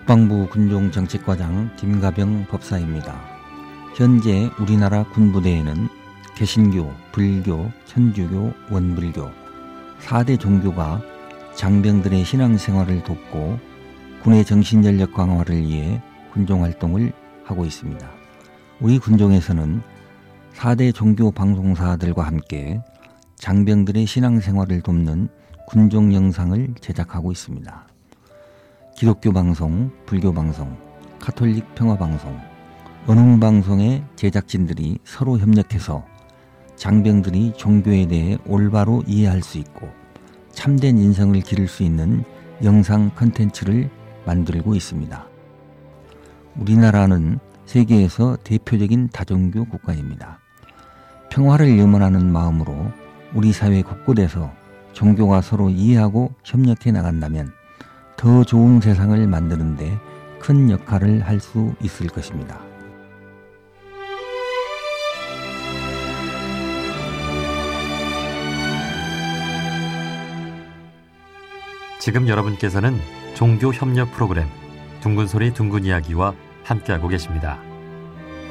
국방부 군종정책과장 김가병 법사입니다. 현재 우리나라 군부대에는 개신교, 불교, 천주교, 원불교 4대 종교가 장병들의 신앙생활을 돕고 군의 정신전력 강화를 위해 군종활동을 하고 있습니다. 우리 군종에서는 4대 종교 방송사들과 함께 장병들의 신앙생활을 돕는 군종 영상을 제작하고 있습니다. 기독교 방송, 불교 방송, 가톨릭 평화 방송, 언흥 방송의 제작진들이 서로 협력해서 장병들이 종교에 대해 올바로 이해할 수 있고 참된 인성을 기를 수 있는 영상 콘텐츠를 만들고 있습니다. 우리나라는 세계에서 대표적인 다종교 국가입니다. 평화를 염원하는 마음으로 우리 사회 곳곳에서 종교가 서로 이해하고 협력해 나간다면 더 좋은 세상을 만드는 데 큰 역할을 할 수 있을 것입니다. 지금 여러분께서는 종교협력 프로그램 둥근소리 둥근이야기와 함께하고 계십니다.